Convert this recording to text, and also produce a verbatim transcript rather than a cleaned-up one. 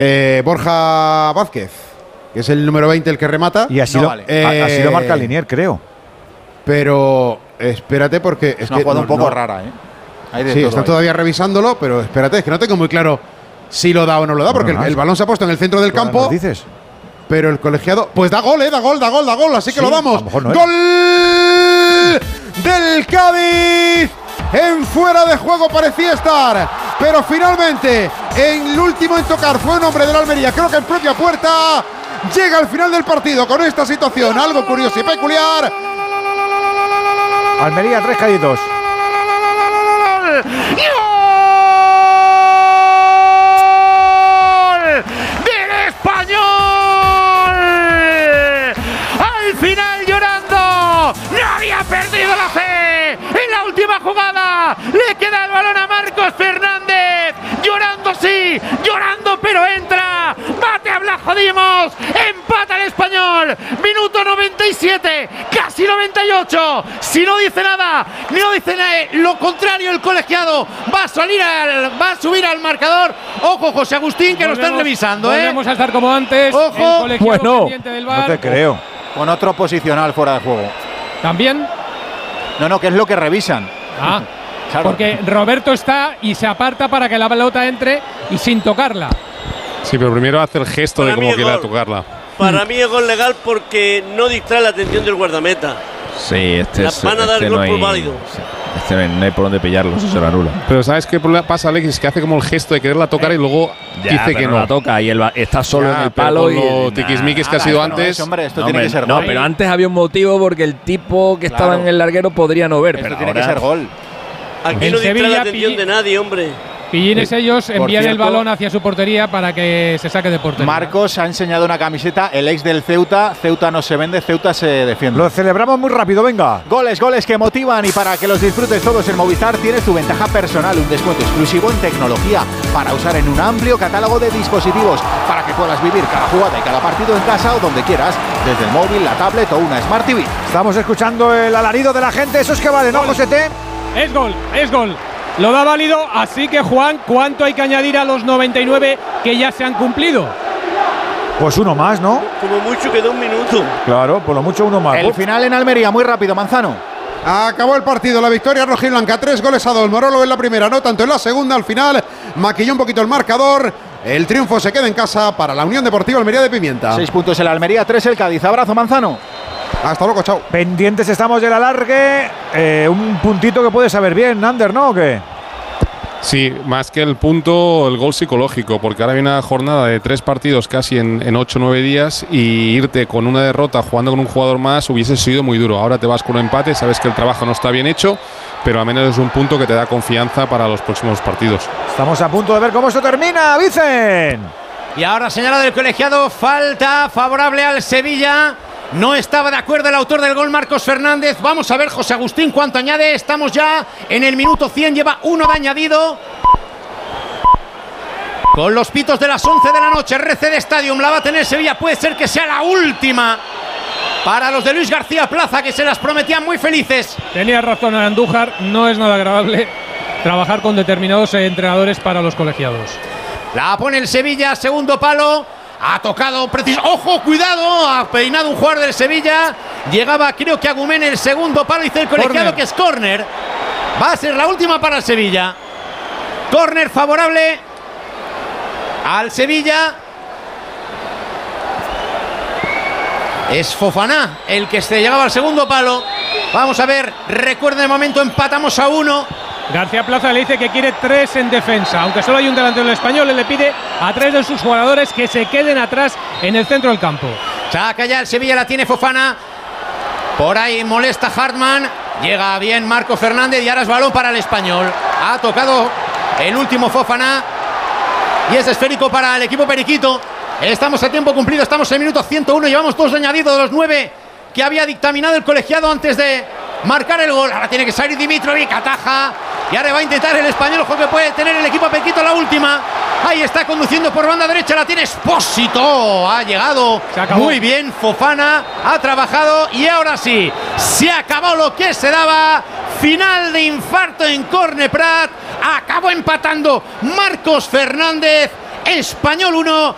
eh, Borja Vázquez, que es el número veinte el que remata. Y así, no lo, vale. eh, así lo marca Linier, creo. Pero espérate porque es, Es una que jugada no, un poco no. rara, ¿eh? Hay de Sí, todo están ahí. todavía revisándolo, pero espérate, es que no tengo muy claro si lo da o no lo da, porque Bueno, el, el balón se ha puesto en el centro del ¿Nos campo. dices? Pero el colegiado, pues da gol, eh, da gol, da gol, da gol, así que Sí, lo damos. a lo mejor no es. ¡Gol del Cádiz! En fuera de juego parecía estar, pero finalmente en el último en tocar fue un hombre de la Almería, creo que en propia puerta. Llega al final del partido con esta situación, algo curioso y peculiar. Almería tres, Cádiz dos. ¡Del Español! ¡Al final llorando! ¡No había perdido la fe! ¡En la última jugada! ¡Le queda el balón a Marcos Fernández! ¡Llorando sí! ¡Llorando pero entra! ¡Bate a Blajo Dimos! ¡Empata el Español! ¡Minuto noventa y siete! ¡Casi noventa y ocho! Si no dice nada, ni no dice nada, lo contrario, el colegiado va a salir al, va a subir al marcador. Ojo, José Agustín, que Volvemos, lo están revisando, ¿eh? Volvemos a estar como antes. Ojo. El colegiado Bueno, pendiente del V A R. no te creo. Con otro posicional fuera de juego. También. No, no, que es lo que revisan. Ah, Claro. porque Roberto está y se aparta para que la pelota entre y sin tocarla. Sí, pero primero hace el gesto Para de mí cómo es quiere gol. tocarla. Para mí es gol legal porque no distrae la atención del guardameta. Sí, este La es. van a dar este gol no hay, por válido. sí, este no hay, no hay por dónde pillarlo, eso se lo anula. Pero ¿sabes qué problema pasa, Alexis? Que hace como el gesto de quererla tocar y luego Ya, dice pero que no no. la toca y él va- está solo Ya, en el pero palo con y. lo nah, tiquismiquis que ha Nada, sido esto no antes. es, hombre, esto No, tiene hombre, que ser no, gol. pero antes había un motivo porque el tipo que Claro. estaba en el larguero podría no ver. Esto pero tiene que ahora- ser gol. Aquí El no distrae Sevilla la atención pi- de nadie, hombre. Pillines ellos envían el cierto, balón hacia su portería para que se saque de portería. Marcos ha enseñado una camiseta, el ex del Ceuta. Ceuta no se vende, Ceuta se defiende. Lo celebramos muy rápido, venga. Goles, goles que motivan y para que los disfrutes todos en Movistar tienes tu ventaja personal, un descuento exclusivo en tecnología para usar en un amplio catálogo de dispositivos para que puedas vivir cada jugada y cada partido en casa o donde quieras, desde el móvil, la tablet o una Smart T V. Estamos escuchando el alarido de la gente. Eso es que vale, ¿no, José T? Es gol, es gol. Lo da válido, así que Juan, ¿cuánto hay que añadir a los noventa y nueve que ya se han cumplido? Pues uno más, ¿no? Como mucho queda un minuto. Claro, por lo mucho uno más. El final en Almería, muy rápido, Manzano. Acabó el partido, la victoria rojiblanca, tres goles a dos. Morolo en la primera, no tanto en la segunda. Al final maquilló un poquito el marcador. El triunfo se queda en casa para la Unión Deportiva Almería de Pimienta. Seis puntos el Almería, tres el Cádiz. Abrazo, Manzano. Hasta luego, chao. Pendientes estamos del alargue. Eh, un puntito que puede saber bien, Ander, ¿no? ¿O qué? Sí, más que el punto, el gol psicológico, porque ahora viene una jornada de tres partidos casi en, en ocho o nueve días y irte con una derrota jugando con un jugador más hubiese sido muy duro. Ahora te vas con un empate, sabes que el trabajo no está bien hecho, pero al menos es un punto que te da confianza para los próximos partidos. Estamos a punto de ver cómo esto termina, Vicen. Y ahora señalado el colegiado, falta favorable al Sevilla. No estaba de acuerdo el autor del gol, Marcos Fernández. Vamos a ver, José Agustín, cuánto añade. Estamos ya en el minuto cien, lleva uno de añadido. Con los pitos de las once de la noche, R C D Stadium, la va a tener Sevilla. Puede ser que sea la última para los de Luis García Plaza, que se las prometían muy felices. Tenía razón Andújar, no es nada agradable trabajar con determinados entrenadores para los colegiados. La pone el Sevilla, segundo palo. Ha tocado preciso. ¡Ojo, cuidado! Ha peinado un jugador del Sevilla. Llegaba, creo que Agumén, el segundo palo. Dice el colegiado Corner. que es córner. Va a ser la última para el Sevilla. Córner favorable al Sevilla. Es Fofana el que se llegaba al segundo palo. Vamos a ver. Recuerden el momento, empatamos a uno. García Plaza le dice que quiere tres en defensa. Aunque solo hay un delantero del Español, él le pide a tres de sus jugadores que se queden atrás en el centro del campo. Saca ya el Sevilla, la tiene Fofana. Por ahí molesta Hartmann. Llega bien Marco Fernández y ahora es balón para el Español. Ha tocado el último Fofana. Y es esférico para el equipo periquito. Estamos a tiempo cumplido, estamos en el minuto ciento uno. Llevamos dos de añadido de los nueve que había dictaminado el colegiado antes de marcar el gol. Ahora tiene que salir Dimitrovic, ataja. Y ahora va a intentar el Español, ojo que puede tener el equipo periquito la última. Ahí está conduciendo por banda derecha, la tiene Expósito. Ha llegado muy bien Fofana, ha trabajado y ahora sí, se acabó lo que se daba. Final de infarto en Corne Prat. Acabó empatando Marcos Fernández. Español uno,